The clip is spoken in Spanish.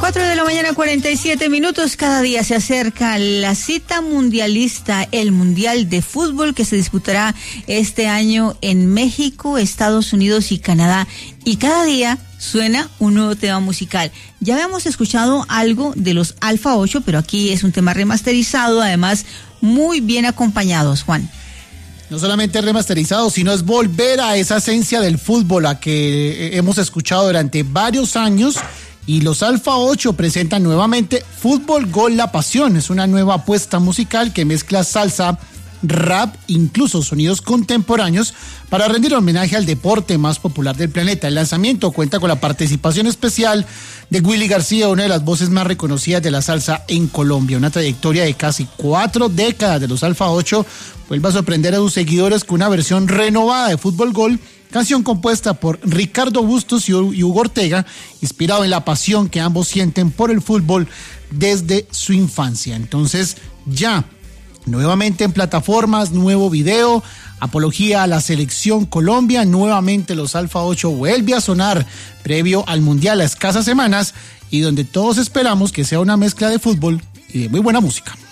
4:47 a.m. Cada día se acerca la cita mundialista, el Mundial de Fútbol, que se disputará este año en México, Estados Unidos y Canadá. Y cada día suena un nuevo tema musical. Ya habíamos escuchado algo de los Alfa 8, pero aquí es un tema remasterizado, además muy bien acompañados, Juan. No solamente remasterizado, sino es volver a esa esencia del fútbol a que hemos escuchado durante varios años. Y los Alfa 8 presentan nuevamente Fútbol Gol La Pasión. Es una nueva apuesta musical que mezcla salsa, rap, incluso sonidos contemporáneos para rendir homenaje al deporte más popular del planeta. El lanzamiento cuenta con la participación especial de Willy García, una de las voces más reconocidas de la salsa en Colombia. Una trayectoria de casi 4 décadas de los Alfa 8 vuelve a sorprender a sus seguidores con una versión renovada de Fútbol Gol, canción compuesta por Ricardo Bustos y Hugo Ortega, inspirado en la pasión que ambos sienten por el fútbol desde su infancia. Entonces, ya nuevamente en plataformas, nuevo video, apología a la selección Colombia, nuevamente los Alfa 8 vuelve a sonar previo al Mundial a escasas semanas y donde todos esperamos que sea una mezcla de fútbol y de muy buena música.